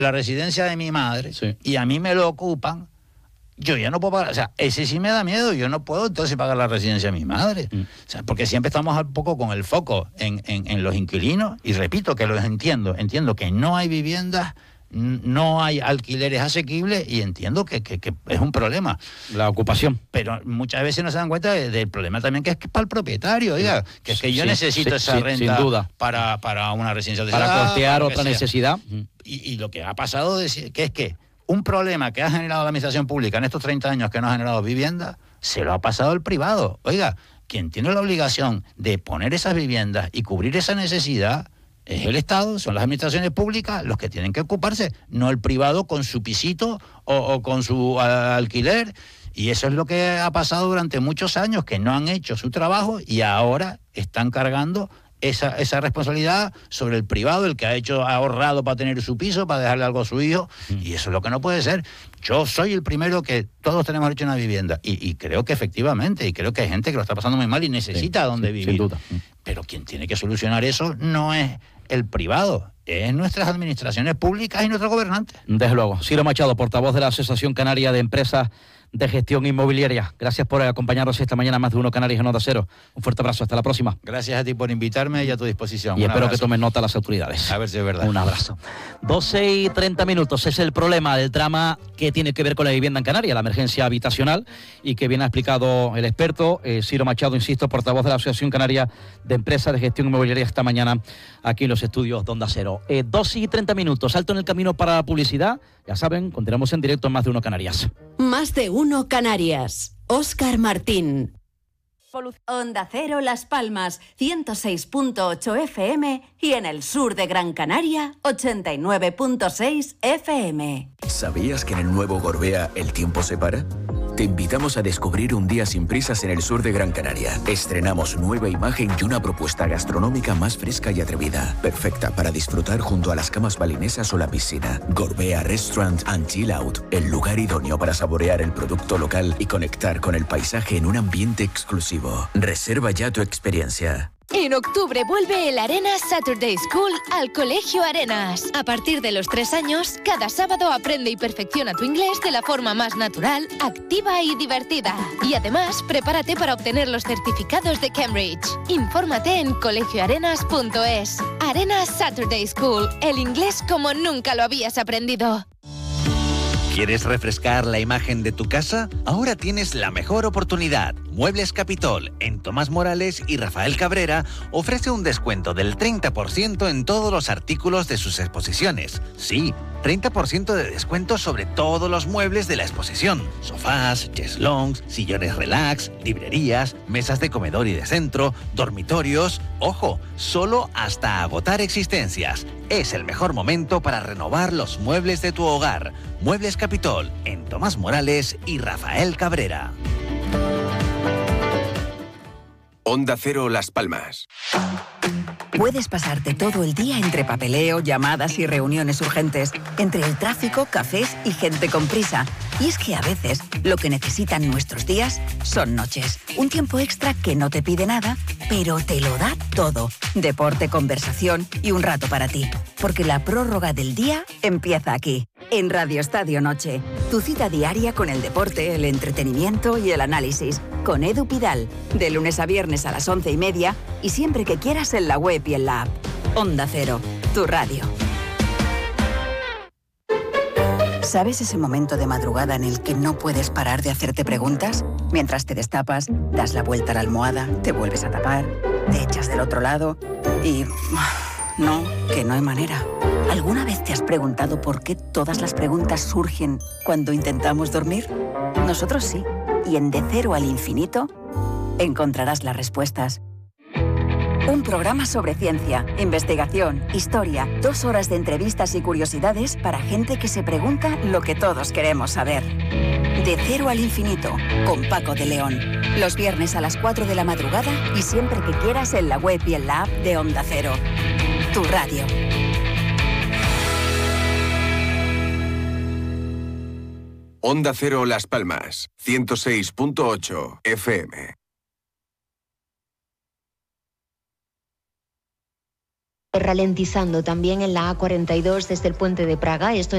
la residencia de mi madre, Sí. y a mí me lo ocupan, yo ya no puedo pagar. O sea, ese sí me da miedo. Yo no puedo entonces pagar la residencia de mi madre. O sea, porque siempre estamos un poco con el foco en los inquilinos. Y repito que los entiendo. Entiendo que no hay viviendas, no hay alquileres asequibles, y entiendo que es un problema. La ocupación. Pero muchas veces no se dan cuenta del problema también, que es para el propietario, oiga, que es que yo Sí, necesito esa renta, sin duda, para una residencia de para costear otra necesidad. Y lo que ha pasado que es que un problema que ha generado la administración pública en estos 30 años, que no ha generado vivienda, se lo ha pasado el privado. Oiga, quien tiene la obligación de poner esas viviendas y cubrir esa necesidad es el Estado, son las administraciones públicas los que tienen que ocuparse, no el privado con su pisito o con su alquiler. Y eso es lo que ha pasado durante muchos años, que no han hecho su trabajo y ahora están cargando esa responsabilidad sobre el privado, el que ha ahorrado para tener su piso, para dejarle algo a su hijo, y eso es lo que no puede ser. Yo soy el primero que todos tenemos derecho a una vivienda, y creo que efectivamente, y creo que hay gente que lo está pasando muy mal y necesita dónde vivir. Sin duda. Pero quien tiene que solucionar eso no es el privado, es nuestras administraciones públicas y nuestros gobernantes. Desde luego. Ciro Machado, portavoz de la Asociación Canaria de Empresas de Gestión Inmobiliaria. Gracias por acompañarnos esta mañana, Más de Uno Canarias en Onda Cero. Un fuerte abrazo, hasta la próxima. Gracias a ti por invitarme y a tu disposición. Y espero abrazo. que tomen nota las autoridades. A ver si es verdad. Un abrazo. 12:30 es el problema del drama que tiene que ver con la vivienda en Canarias, la emergencia habitacional, y que bien ha explicado el experto Ciro Machado, insisto, portavoz de la Asociación Canaria de Empresas de Gestión Inmobiliaria, esta mañana aquí en los estudios de Onda Cero. 12:30, salto en el camino para la publicidad. Ya saben, continuamos en directo en Más de Uno Canarias. Más de Uno Canarias. Óscar Martín. Onda Cero Las Palmas, 106.8 FM, y en el sur de Gran Canaria, 89.6 FM. ¿Sabías que en el nuevo Gorbea el tiempo se para? Te invitamos a descubrir un día sin prisas en el sur de Gran Canaria. Estrenamos nueva imagen y una propuesta gastronómica más fresca y atrevida, perfecta para disfrutar junto a las camas balinesas o la piscina. Gorbea Restaurant and Chill Out, el lugar idóneo para saborear el producto local y conectar con el paisaje en un ambiente exclusivo. Reserva ya tu experiencia. En octubre vuelve el Arenas Saturday School al Colegio Arenas. A partir de los 3 años, cada sábado aprende y perfecciona tu inglés de la forma más natural, activa y divertida. Y además, prepárate para obtener los certificados de Cambridge. Infórmate en colegioarenas.es. Arenas Saturday School, el inglés como nunca lo habías aprendido. ¿Quieres refrescar la imagen de tu casa? Ahora tienes la mejor oportunidad. Muebles Capitol, en Tomás Morales y Rafael Cabrera, ofrece un descuento del 30% en todos los artículos de sus exposiciones. Sí, 30% de descuento sobre todos los muebles de la exposición. Sofás, cheslongs, sillones relax, librerías, mesas de comedor y de centro, dormitorios. Ojo, solo hasta agotar existencias. Es el mejor momento para renovar los muebles de tu hogar. Muebles Capitol, en Tomás Morales y Rafael Cabrera. Onda Cero Las Palmas. Puedes pasarte todo el día entre papeleo, llamadas y reuniones urgentes, entre el tráfico, cafés y gente con prisa. Y es que a veces lo que necesitan nuestros días son noches. Un tiempo extra que no te pide nada, pero te lo da todo. Deporte, conversación y un rato para ti. Porque la prórroga del día empieza aquí, en Radio Estadio Noche. Tu cita diaria con el deporte, el entretenimiento y el análisis. Con Edu Pidal, de lunes a viernes a las 11:30 y siempre que quieras en la web y en la app. Onda Cero, tu radio. ¿Sabes ese momento de madrugada en el que no puedes parar de hacerte preguntas? Mientras te destapas, das la vuelta a la almohada, te vuelves a tapar, te echas del otro lado y... No, que no hay manera. ¿Alguna vez te has preguntado por qué todas las preguntas surgen cuando intentamos dormir? Nosotros sí. Y en De Cero al Infinito encontrarás las respuestas. Un programa sobre ciencia, investigación, historia, 2 horas de entrevistas y curiosidades para gente que se pregunta lo que todos queremos saber. De Cero al Infinito, con Paco de León. Los viernes a las 4 de la madrugada y siempre que quieras en la web y en la app de Onda Cero. Tu radio. Onda Cero Las Palmas, 106.8 FM. Ralentizando también en la A42 desde el puente de Praga. Esto